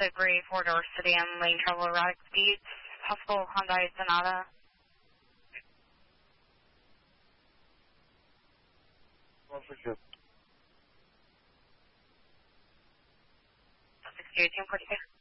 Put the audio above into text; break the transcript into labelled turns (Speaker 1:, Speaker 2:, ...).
Speaker 1: a gray four-door sedan, lane travel erratic speeds, possible Hyundai Sonata.
Speaker 2: 162.
Speaker 1: 62, 1046.